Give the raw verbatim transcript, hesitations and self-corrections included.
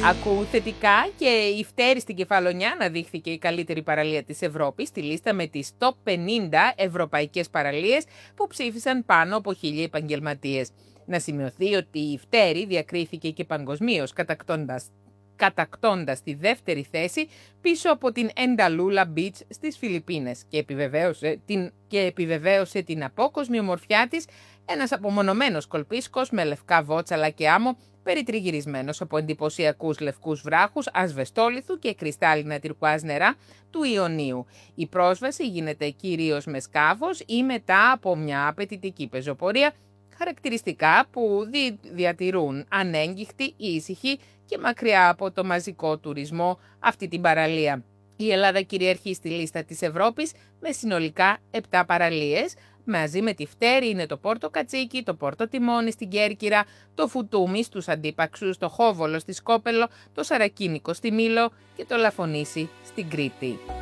Ακού θετικά και η Φτέρη στην Κεφαλονιά αναδείχθηκε η καλύτερη παραλία της Ευρώπης στη λίστα με τις top πενήντα ευρωπαϊκές παραλίες που ψήφισαν πάνω από χίλια επαγγελματίες. Να σημειωθεί ότι η Φτέρη διακρίθηκε και παγκοσμίως κατακτώντας, κατακτώντας τη δεύτερη θέση πίσω από την Ενταλούλα Beach στις Φιλιππίνες και επιβεβαίωσε την, και επιβεβαίωσε την απόκοσμη ομορφιά της ένας απομονωμένος κολπίσκος με λευκά βότσαλα και άμμο, περιτριγυρισμένος από εντυπωσιακούς λευκούς βράχους, ασβεστόλιθου και κρυστάλλινα τυρκουάζ νερά του Ιωνίου. Η πρόσβαση γίνεται κυρίως με σκάφος ή μετά από μια απαιτητική πεζοπορία, χαρακτηριστικά που διατηρούν ανέγγιχτη, ήσυχη και μακριά από το μαζικό τουρισμό αυτή την παραλία. Η Ελλάδα κυριαρχεί στη λίστα της Ευρώπης με συνολικά επτά παραλίες. Μαζί με τη Φτέρη είναι το Πόρτο Κατσίκι, το Πόρτο Τιμόνι στην Κέρκυρα, το Φουτούμι στους Αντίπαξους, το Χόβολο στη Σκόπελο, το Σαρακίνικο στη Μήλο και το Λαφωνήσι στην Κρήτη.